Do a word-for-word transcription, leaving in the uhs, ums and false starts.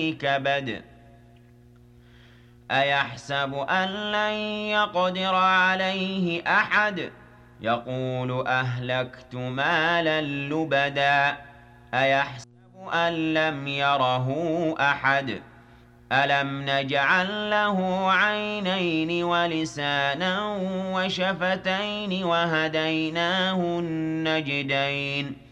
كبد أيحسب أن لن يقدر عليه أحد يقول أهلكت مالا لبدا أيحسب أن لم يره أحد ألم نجعل له عينين ولسانا وشفتين وهديناه النجدين